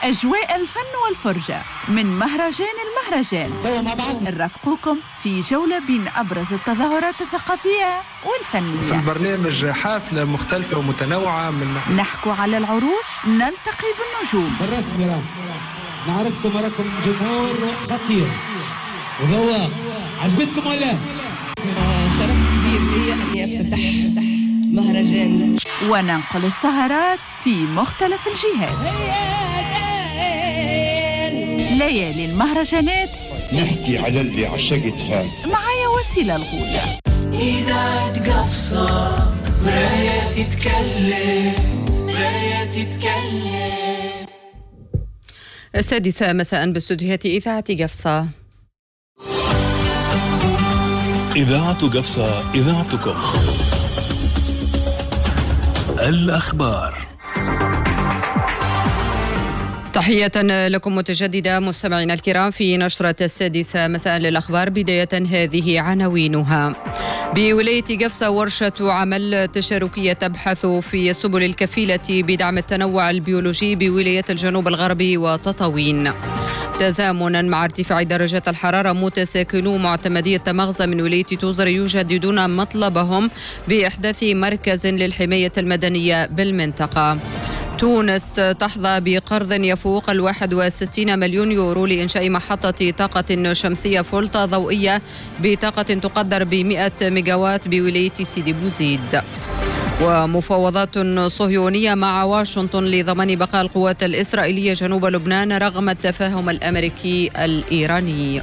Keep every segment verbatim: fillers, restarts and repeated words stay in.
أجواء الفن والفرجة من مهرجان المهرجان. نرافقوكم في جولة بين أبرز التظاهرات الثقافية والفنية. في البرنامج حافلة مختلفة ومتنوعة، من نحكوا على العروض، نلتقي بالنجوم. بالرسمي راسم نعرفكم راكم جمهور خطير وذواق. عجبتكم ولا؟ شرف كبير لي أني أفتتح مهرجان وننقل السهرات في مختلف الجهات. ليالي المهرجانات، نحكي على اللي عشقتها. معايا وسيلة الغولة. إذا تقفصة مرايا تتكلم، مرايا تتكلم. السادسة مساء باستوديوهات إذاعة قفصة. إذاعة قفصة، إذاعتكم. الأخبار. تحية لكم متجددة مستمعينا الكرام في نشرة السادسة مساء للأخبار. بداية هذه عناوينها. بولاية قفصة ورشة عمل تشاركية تبحث في سبل الكفيلة بدعم التنوع البيولوجي بولايات الجنوب الغربي وتطاوين. تزامنا مع ارتفاع درجات الحرارة، متساكنو معتمدية تمغزة من ولاية توزر يجددون مطلبهم بإحداث مركز للحماية المدنية بالمنطقة. تونس تحظى بقرض يفوق الواحد وستين مليون يورو لإنشاء محطة طاقة شمسية فولتا ضوئية بطاقة تقدر بمئة ميجاوات بولاية سيدي بوزيد. ومفاوضات صهيونية مع واشنطن لضمان بقاء القوات الإسرائيلية جنوب لبنان رغم التفاهم الأمريكي الإيراني.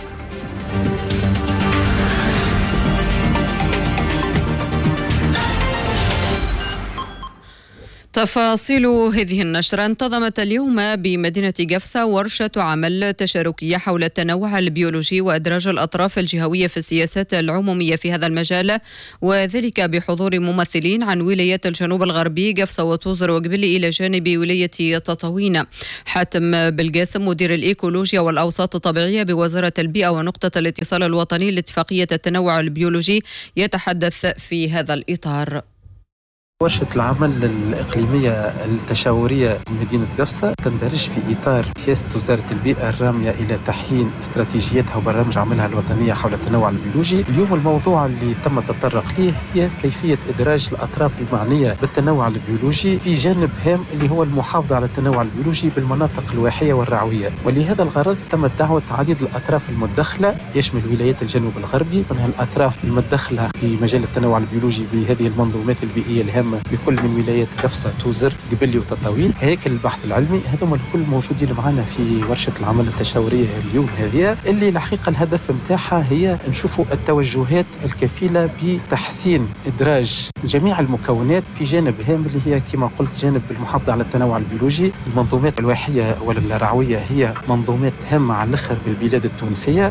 تفاصيل هذه النشرة. انتظمت اليوم بمدينة قفصة ورشة عمل تشاركية حول التنوع البيولوجي وإدراج الأطراف الجهوية في السياسات العمومية في هذا المجال، وذلك بحضور ممثلين عن ولايات الجنوب الغربي قفصة وتوزر وقبلي إلى جانب ولاية تطاوين. حاتم بالقاسم مدير الإيكولوجيا والأوساط الطبيعية بوزارة البيئة ونقطة الاتصال الوطني لاتفاقية التنوع البيولوجي يتحدث في هذا الإطار. ورشة العمل الإقليمية التشاورية مدينة قفصة تندرج في إطار سياسة وزارة البيئة الرامية إلى تحيين استراتيجيتها وبرامج عملها الوطنية حول التنوع البيولوجي. اليوم الموضوع اللي تم التطرق ليه هي كيفية إدراج الأطراف المعنية بالتنوع البيولوجي في جانب هام اللي هو المحافظة على التنوع البيولوجي بالمناطق الواحية والرعوية. ولهذا الغرض تم دعوة عديد الأطراف المدخلة يشمل ولايات الجنوب الغربي، منها الأطراف المدخلة في مجال التنوع البيولوجي بهذه المنظومات البيئية الهامة بكل من ولايات قفصة توزر قبلي وتطاوين. هيكل البحث العلمي هذوما الكل موجودين معنا في ورشة العمل التشاورية اليوم هذه، اللي الحقيقة الهدف متاعها هي نشوفوا التوجهات الكفيلة بتحسين إدراج جميع المكونات في جانب هام اللي هي كما قلت جانب المحافظة على التنوع البيولوجي. المنظومات الواحية والرعوية هي منظومات هامة على الآخر بالبلاد التونسية.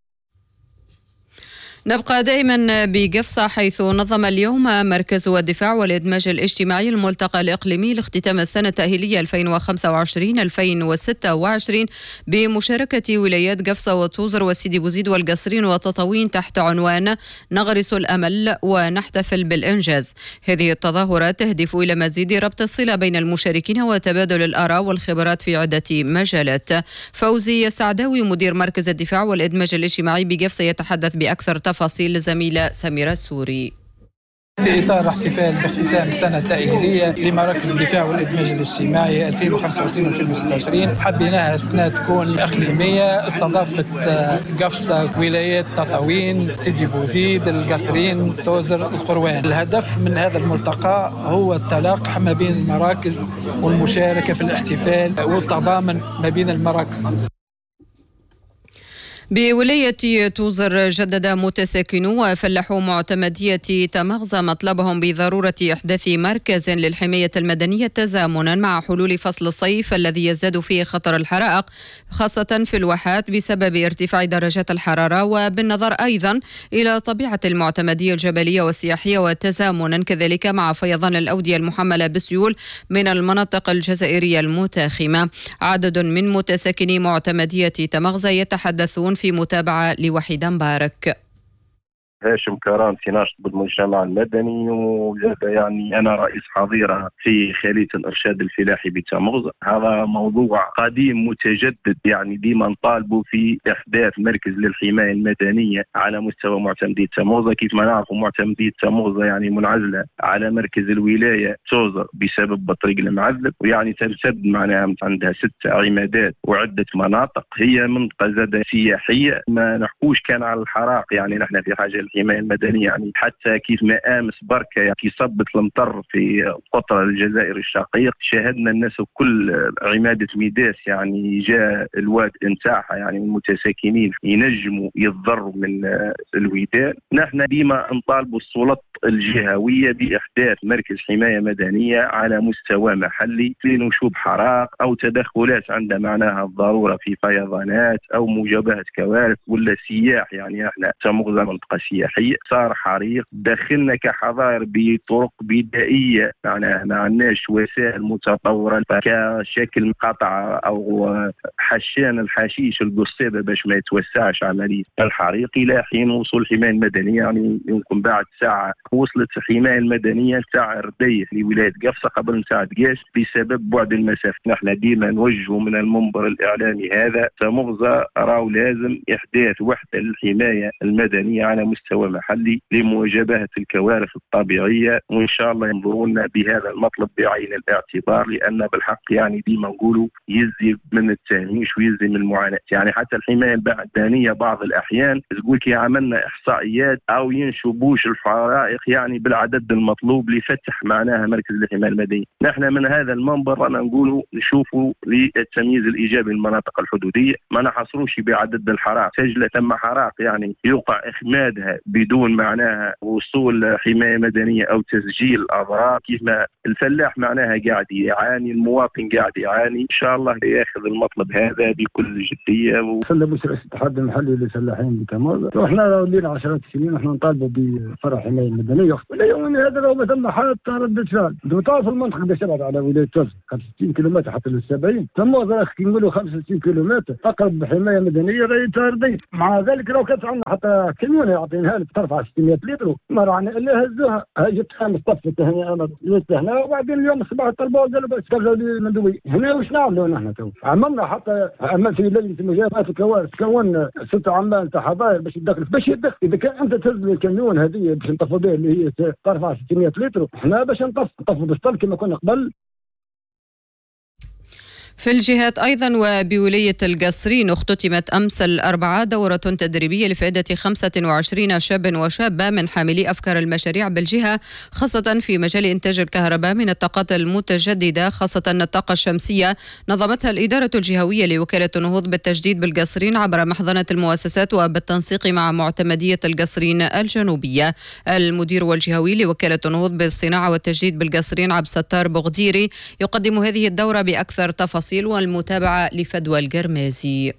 نبقى دائما بقفصة حيث نظم اليوم مركز الدفاع والإدماج الاجتماعي الملتقى الإقليمي لاختتام السنة التأهيلية ألفين وخمسة وعشرين ألفين وستة وعشرين بمشاركة ولايات قفصة وتوزر وسيدي بوزيد والقصرين وتطاوين تحت عنوان نغرس الأمل ونحتفل بالإنجاز. هذه التظاهرات تهدف إلى مزيد ربط الصلة بين المشاركين وتبادل الآراء والخبرات في عدة مجالات. فوزي السعداوي مدير مركز الدفاع والإدماج الاجتماعي بقفصة يتحدث بأكثر تفاصيل الزميلة سميرة السوري. في إطار احتفال باختتام السنة التأهيلية لمراكز الدفاع والإدماج الاجتماعي ألفين وخمسة وعشرين ألفين وستة وعشرين، حبيناها السنة تكون إقليمية، استضافت قفصة، ولايات تطاوين، سيدي بوزيد، القصرين، توزر، القروان. الهدف من هذا الملتقى هو التلاقح ما بين المراكز والمشاركة في الاحتفال والتضامن ما بين المراكز. بولاية توزر جدد متساكنو وفلاحو معتمدية تمغزة مطلبهم بضرورة إحداث مركز للحماية المدنية تزامنا مع حلول فصل الصيف الذي يزداد فيه خطر الحرائق خاصة في الواحات بسبب ارتفاع درجات الحرارة، وبالنظر أيضا إلى طبيعة المعتمدية الجبلية والسياحية، وتزامنا كذلك مع فيضان الأودية المحملة بالسيول من المناطق الجزائرية المتاخمة. عدد من متساكني معتمدية تمغزة يتحدثون في متابعة لوحيد مبارك. هاشم كرامتي ناشط بالمجتمع المدني، وزاد يعني أنا رئيس حظيرة في خلية الإرشاد الفلاحي بتموز. هذا موضوع قديم متجدد، يعني ديما نطالبوا في إحداث مركز للحماية المدنية على مستوى معتمدية تموز. كيف ما نعرفوا معتمدية تموز يعني منعزلة على مركز الولاية توزر بسبب الطريق المعذب، ويعني تمتد معناها عندها ست عمادات وعدة مناطق. هي منطقة زادة سياحية، ما نحكوش كان على الحراق، يعني نحن في حاجة للحماية المدنية. يعني حتى كيف ما امس بركة يعني كي صبت المطر في قطر الجزائر الشقيق، شاهدنا الناس كل عمادة ميداس يعني جاء الواد انتاعها، يعني المتساكنين ينجموا يتضروا من الودان. نحن ديما نطالبوا السلطات الجهوية بإحداث مركز حماية مدنية على مستوى محلي لنشوب حراق أو تدخلات عند معناها الضرورة في فيضانات أو مجابهة كوارث ولا سياح. يعني احنا تموز منطقة سياحية، صار حريق دخلنا كحظائر بطرق بدائية، معناها ما عندناش وسائل متطورة كشكل قطع أو حشان الحشيش القصيدة باش ما يتوسعش عملية الحريق. إلى حين وصول الحماية المدنية يعني يمكن بعد ساعة وصلت الحماية المدنية تاع ردية لولاية قفصة قبل نتاع دقاش بسبب بعد المسافة. نحن ديما نوجهوا من المنبر الإعلامي هذا تموز راو لازم إحداث وحدة للحماية المدنية على مستوى محلي لمواجهة الكوارث الطبيعية، وإن شاء الله ينظرون بهذا المطلب بعين الاعتبار، لأن بالحق يعني ديما نقولوا يزي من التهميش ويزي من المعاناة. يعني حتى الحماية المدنية بعض الأحيان تقول كي عملنا إحصائيات أو ينشبوش الحرائق يعني بالعدد المطلوب لفتح معناها مركز الحماية المدنية. نحن من هذا المنبر أنا نقولوا نشوفوا للتمييز الإيجابي للمناطق الحدودية، ما نحصروش بعدد الحرائق. سجلة ثم حرائق يعني يوقع إخمادها بدون معناها وصول حماية مدنية أو تسجيل أضرار. كيف ما الفلاح معناها قاعد يعاني، المواطن قاعد يعاني. إن شاء الله ياخذ المطلب هذا بكل جدية. وسلم مش رئيس الاتحاد المحلي للفلاحين بكمال، وإحنا لنا عشرات السنين إحنا نطالبوا بفرع حماية المدنية، ولا يومنا هذا لو ما ثم حتى ردة فعل. تعرف المنطقة باش تبعد على ولاية توزر خمسة وستين كيلومتر حتى للسبعين، ثم ذاك نقولوا خمسة وستين كيلومتر أقرب حماية مدنية راهي ردية. مع ذلك لو كانت عندنا حتى كميونة يعطينها لك ترفع ستمائة لتر ما رانا إلا هزوها. جبت خمس طفت هنا أنا جبت هنا، وبعدين اليوم الصباح طلبوا قالوا بس كذا من دوي هنا. وش نعملوا نحن تو؟ عملنا حتى عمل في لجنة مجابهة الكوارث كونا ست عمال تاع حظائر باش يدخل باش يدخل. إذا كان أنت تنزل الكميون هذه باش نطفوا بها اللي هي ترفع ستمائة لتر، احنا باش نطفوا نطفوا بالسطل كما كنا قبل. في الجهات أيضا وبولاية القصرين اختتمت أمس الأربعاء دورة تدريبية لفائدة خمسة وعشرين شاب وشابة من حاملي أفكار المشاريع بالجهة، خاصة في مجال إنتاج الكهرباء من الطاقات المتجددة خاصة الطاقة الشمسية. نظمتها الإدارة الجهوية لوكالة النهوض بالتجديد بالقصرين عبر محضنة المؤسسات وبالتنسيق مع معتمدية القصرين الجنوبية. المدير والجهوي لوكالة النهوض بالصناعة والتجديد بالقصرين عبد الستار بغديري يقدم هذه الدورة بأكثر تفاصيل والمتابعة لفدوى القرمازي.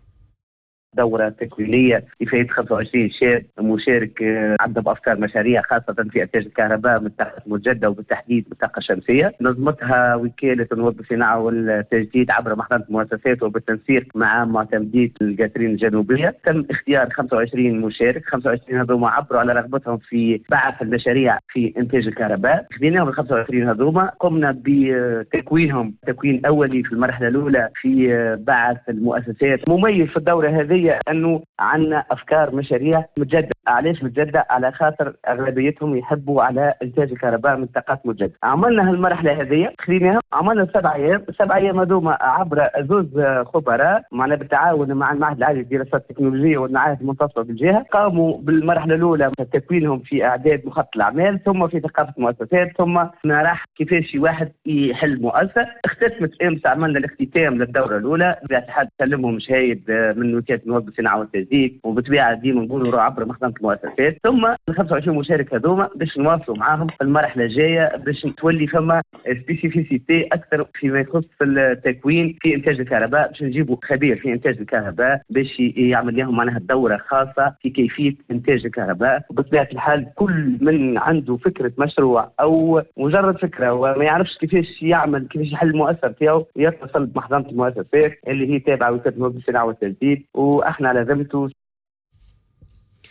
دورة تكوينية لفائدة خمسة وعشرين شاب مشارك عنده بأفكار مشاريع خاصة في إنتاج الكهرباء من الطاقة المتجددة وبالتحديد بالطاقة الشمسية. نظمتها وكالة النهوض بالصناعة والتجديد عبر محضنة المؤسسات وبالتنسيق مع معتمدية القصرين الجنوبية. تم اختيار خمسة وعشرين مشارك، خمسة وعشرين هذوما عبروا على رغبتهم في بعث المشاريع في إنتاج الكهرباء. خذيناهم ال خمسة وعشرين هذوما، قمنا بتكوينهم تكوين أولي في المرحلة الأولى في بعث المؤسسات. مميز في الدورة هذه أنه عندنا أفكار مشاريع متجددة. علاش متجددة؟ على خاطر أغلبيتهم يحبوا على إنتاج الكهرباء من طاقات متجددة. عملنا هالمرحلة هذه خليناها، عملنا سبع أيام، السبع أيام هذوما عبر زوز خبراء معنا بالتعاون مع المعهد العالي للدراسات التكنولوجية والمعاهد المنتصفة بالجهة. قاموا بالمرحلة الأولى تكوينهم في إعداد مخطط الأعمال، ثم في ثقافة المؤسسات، ثم راح كيفاش واحد يحل مؤسسة. اختتمت أمس، عملنا الاختتام للدورة الأولى باعتحاد سلمهم شهايد من وكالة النهوض بالصناعة والتجديد، وبالطبيعة ديما نقولوا عبر محضنة المؤسسات. ثم ال خمسة وعشرين مشارك هذوما باش نواصلوا معاهم في المرحلة الجاية باش تولي فما سبيسيفيسيتي أكثر فيما يخص التكوين في إنتاج الكهرباء، باش نجيبوا خبير في إنتاج الكهرباء باش يعمل لهم معناها الدورة خاصة في كيفية إنتاج الكهرباء. وبطبيعة الحال كل من عنده فكرة مشروع أو مجرد فكرة وما يعرفش كيفاش يعمل كيفاش يحل المؤسسة تاعو يتصل بمحضنة المؤسسات اللي هي تابعة وكالة النهوض بالصناعة والتجديد، واحنا على ذمته.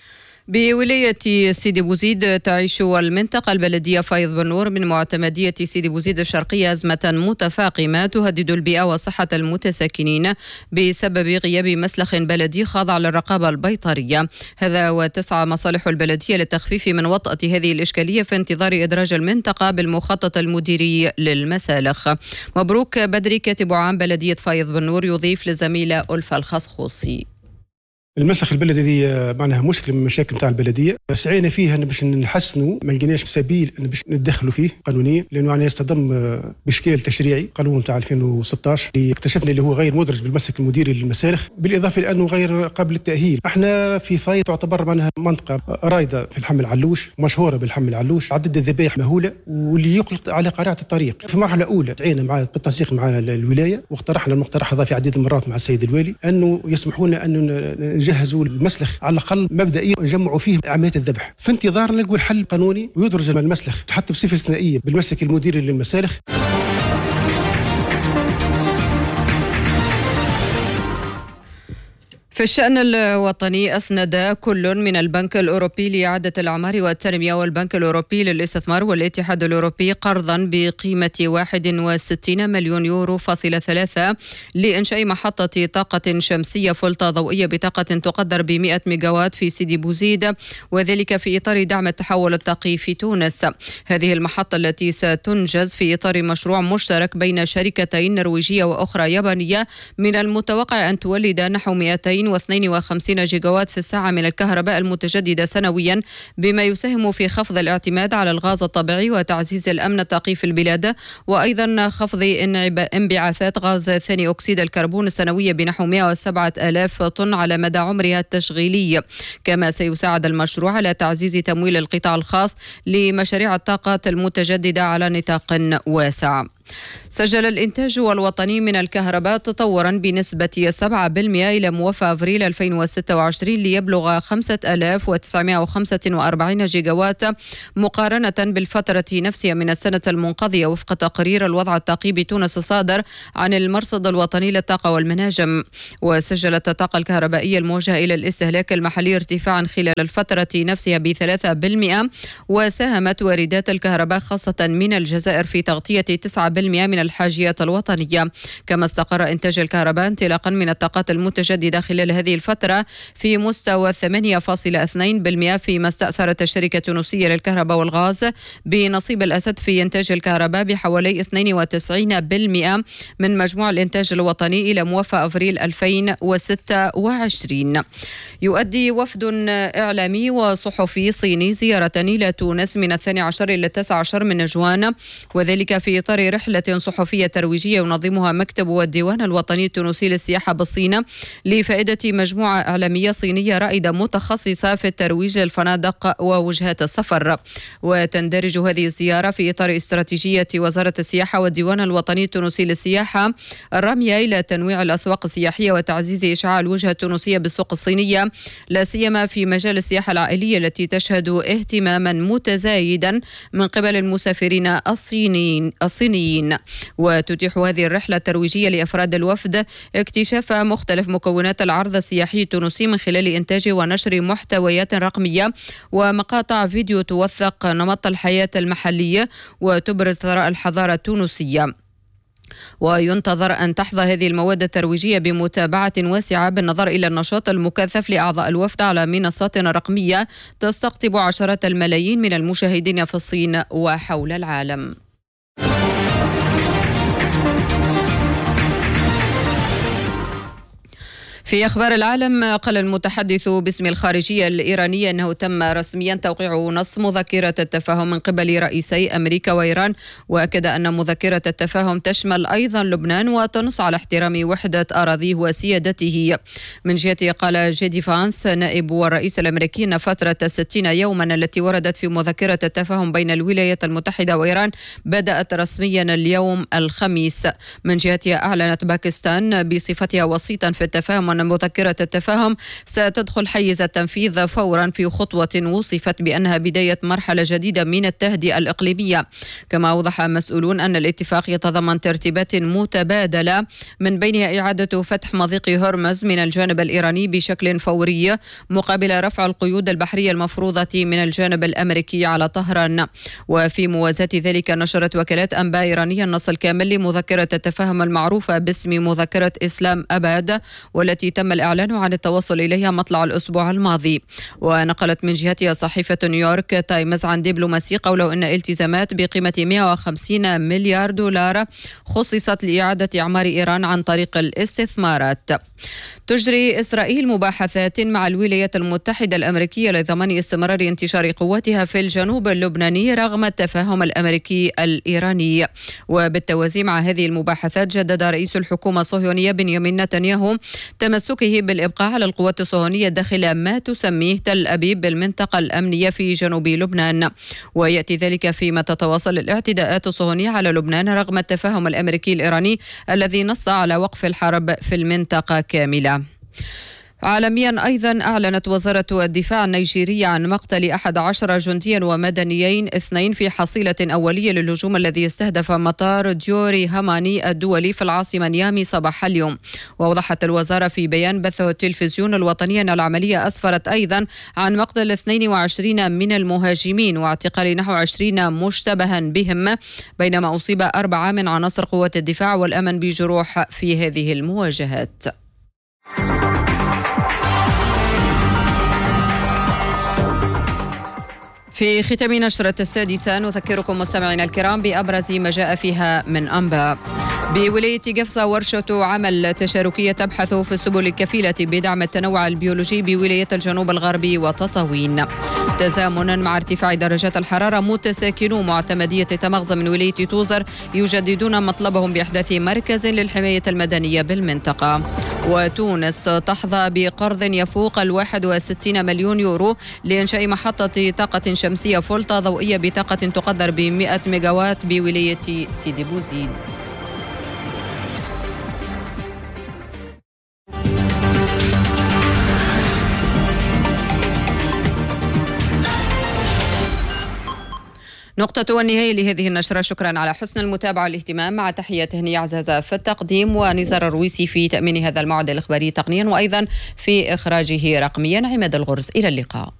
بولاية سيدي بوزيد تعيش المنطقة البلدية فايض بن نور من معتمدية سيدي بوزيد الشرقية أزمة متفاقمة تهدد البيئة وصحة المتساكنين بسبب غياب مسلخ بلدي خاضع للرقابة البيطرية. هذا وتسعى مصالح البلدية للتخفيف من وطأة هذه الإشكالية في انتظار إدراج المنطقة بالمخطط المديري للمسالخ. مبروك بدري كاتب عام بلدية فايض بن نور يضيف لزميلة ألفا الخصخوصي. المسلخ البلدي دي معناها مشكله من المشاكل نتاع البلديه، سعينا فيها باش نحسنوا، ما لقيناش سبيل باش ندخلوا فيه قانونيا، لانه يعني يصطدم باشكال تشريعي قانون تاع ألفين وستة عشر اللي اكتشفنا اللي هو غير مدرج بالمسلك المديري للمسالخ، بالاضافه لانه غير قابل للتاهيل. احنا في فايض تعتبر معناها منطقه رائده في الحمل علوش، مشهوره بالحمل علوش، عدد الذبائح مهوله واللي يقلق على قارعه الطريق. في المرحله الاولى تعينا مع بالتنسيق مع الولايه، واقترحنا المقترح هذا في عديد المرات مع السيد الوالي انه يسمحوا لنا انه نجهزوا المسلخ على الاقل مبدئيا نجمعوا فيه عمليه الذبح، في انتظار نلقوا الحل قانوني ويدرج المسلخ حتى بصفه استثنائيه بالمسلك المديري للمسالخ. في الشأن الوطني أسند كل من البنك الأوروبي لإعادة الأعمار والتنمية والبنك الأوروبي للاستثمار والاتحاد الأوروبي قرضا بقيمة واحد وستين مليون يورو فاصلة ثلاثة لإنشاء محطة طاقة شمسية فولتا ضوئية بطاقة تقدر بمئة ميجاوات في سيدي بوزيد، وذلك في إطار دعم التحول الطاقي في تونس. هذه المحطة التي ستنجز في إطار مشروع مشترك بين شركتين نرويجية وأخرى يابانية من المتوقع أن تولد نحو مئتين واثنين وخمسين جيجاوات في الساعة من الكهرباء المتجددة سنويا، بما يساهم في خفض الاعتماد على الغاز الطبيعي وتعزيز الأمن الطاقي في البلاد، وأيضا خفض انبعاثات غاز ثاني أكسيد الكربون السنوية بنحو مئة وسبعة آلاف طن على مدى عمرها التشغيلي. كما سيساعد المشروع على تعزيز تمويل القطاع الخاص لمشاريع الطاقة المتجددة على نطاق واسع. سجل الإنتاج الوطني من الكهرباء تطورا بنسبة سبعة بالمئة إلى موافق أفريل ألفين وستة وعشرين ليبلغ خمسة آلاف وتسعمئة وخمسة وأربعين جيجاوات مقارنة بالفترة نفسها من السنة المنقضية، وفق تقرير الوضع الطاقي بتونس صادر عن المرصد الوطني للطاقة والمناجم. وسجلت الطاقة الكهربائية الموجهة إلى الاستهلاك المحلي ارتفاعا خلال الفترة نفسها بثلاثة بالمئة، وساهمت واردات الكهرباء خاصة من الجزائر في تغطية تسعة بالمئة من الحاجيات الوطنية. كما استقر إنتاج الكهرباء انطلاقا من الطاقات المتجددة خلال هذه الفترة في مستوى ثمانية فاصلة اثنين بالمئة، فيما استأثرت الشركة التونسية للكهرباء والغاز بنصيب الأسد في إنتاج الكهرباء بحوالي اثنين وتسعين بالمئة من مجموع الإنتاج الوطني إلى موافق أفريل ألفين وستة وعشرين. يؤدي وفد إعلامي وصحفي صيني زيارة إلى تونس من الثاني عشر إلى التاسع عشر من جوان، وذلك في إطار رحلة صحفية ترويجية ينظمها مكتب والديوان الوطني التونسي للسياحة بالصين لفائدة مجموعة إعلامية صينية رائدة متخصصة في الترويج للفنادق ووجهات السفر. وتندرج هذه الزيارة في إطار استراتيجية وزارة السياحة والديوان الوطني التونسي للسياحة الرامية إلى تنويع الأسواق السياحية وتعزيز إشعاع الوجهة التونسية بالسوق الصينية، لا سيما في مجال السياحة العائلية التي تشهد اهتماما متزايدا من قبل المسافرين الصينيين الصينيين. وتتيح هذه الرحلة الترويجية لأفراد الوفد اكتشاف مختلف مكونات العرض السياحي التونسي من خلال إنتاج ونشر محتويات رقمية ومقاطع فيديو توثق نمط الحياة المحلية وتبرز ثراء الحضارة التونسية. وينتظر أن تحظى هذه المواد الترويجية بمتابعة واسعة بالنظر إلى النشاط المكثف لأعضاء الوفد على منصات رقمية تستقطب عشرات الملايين من المشاهدين في الصين وحول العالم. في أخبار العالم، قال المتحدث باسم الخارجية الإيرانية أنه تم رسميا توقيع نص مذكرة التفاهم من قبل رئيسي أمريكا وإيران، وأكد أن مذكرة التفاهم تشمل أيضا لبنان وتنص على احترام وحدة أراضيه وسيادته. من جهته قال جيدي فانس نائب الرئيس الأمريكي أن فترة ستين يوما التي وردت في مذكرة التفاهم بين الولايات المتحدة وإيران بدأت رسميا اليوم الخميس. من جهتها أعلنت باكستان بصفتها وسيطا في التفاهم أن مذكرة التفاهم ستدخل حيز التنفيذ فورا في خطوة وصفت بأنها بداية مرحلة جديدة من التهدئة الإقليمية. كما أوضح مسؤولون أن الاتفاق يتضمن ترتيبات متبادلة من بينها إعادة فتح مضيق هرمز من الجانب الإيراني بشكل فوري مقابل رفع القيود البحرية المفروضة من الجانب الأمريكي على طهران. وفي موازاة ذلك نشرت وكالات أنباء إيرانية النص الكامل لمذكرة التفاهم المعروفة باسم مذكرة إسلام أباد، والتي تم الإعلان عن التوصل إليها مطلع الأسبوع الماضي. ونقلت من جهتها صحيفة نيويورك تايمز عن دبلوماسي قوله إن التزامات بقيمة مئة وخمسين مليار دولار خصصت لإعادة إعمار إيران عن طريق الاستثمارات. تجري إسرائيل مباحثات مع الولايات المتحدة الأمريكية لضمان استمرار انتشار قواتها في الجنوب اللبناني رغم التفاهم الأمريكي الإيراني. وبالتوازي مع هذه المباحثات جدد رئيس الحكومة الصهيونية بنيامين نتنياهو تمسكه بالإبقاء على القوات الصهيونية داخل ما تسميه تل أبيب بالمنطقة الأمنية في جنوب لبنان. ويأتي ذلك فيما تتواصل الاعتداءات الصهيونية على لبنان رغم التفاهم الأمريكي الإيراني الذي نص على وقف الحرب في المنطقة كاملة. عالميا أيضا أعلنت وزارة الدفاع النيجيرية عن مقتل أحد عشر جنديا ومدنيين اثنين في حصيلة أولية للهجوم الذي استهدف مطار ديوري هاماني الدولي في العاصمة نيامي صباح اليوم. ووضحت الوزارة في بيان بثه التلفزيون الوطني أن العملية أسفرت أيضا عن مقتل اثنين وعشرين من المهاجمين واعتقال نحو عشرين مشتبها بهم، بينما أصيب أربعة من عناصر قوات الدفاع والأمن بجروح في هذه المواجهات. في ختام نشرة السادسة نذكركم مستمعينا الكرام بأبرز ما جاء فيها من أنباء. بولاية قفصة ورشة عمل تشاركية تبحث في السبل الكفيلة بدعم التنوع البيولوجي بولاية الجنوب الغربي وتطاوين. تزامنا مع ارتفاع درجات الحرارة متساكنو معتمدية تمغزة من ولاية توزر يجددون مطلبهم بإحداث مركز للحماية المدنية بالمنطقة. وتونس تحظى بقرض يفوق الواحد وستين مليون يورو لإنشاء محطة طاقة شمسية فولتا ضوئية بطاقة تقدر بمئة ميجاوات بولاية سيدي بوزيد. نقطة والنهاية لهذه النشرة. شكرا على حسن المتابعة والاهتمام، مع تحية هنية عزازة في التقديم ونزار الرويسي في تأمين هذا الموعد الإخباري تقنيا وأيضا في إخراجه رقميا. عماد الغرز، إلى اللقاء.